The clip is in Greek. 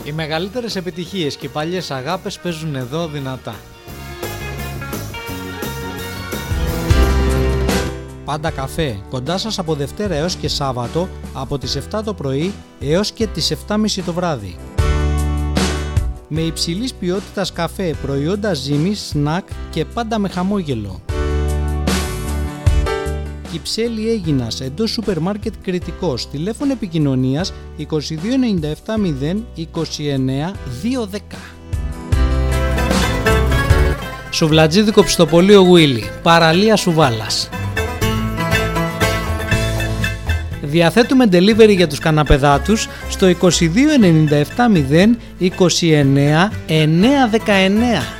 Οι μεγαλύτερες επιτυχίες και οι παλιές αγάπες παίζουν εδώ δυνατά. Πάντα καφέ, κοντά σας από Δευτέρα έως και Σάββατο, από τις 7 το πρωί έως και τις 7.30 το βράδυ. Με υψηλής ποιότητας καφέ, προϊόντα ζύμης, σνακ και πάντα με χαμόγελο. Κυψέλη Έγινας, εντός σούπερ μάρκετ Κρητικός, τηλέφωνο επικοινωνίας 2297 0 29 210. Σουβλατζίδικο ψητοπολείο Γουίλι, παραλία Σουβάλας. Διαθέτουμε delivery για τους καναπεδάτους στο 2297 0 29 919.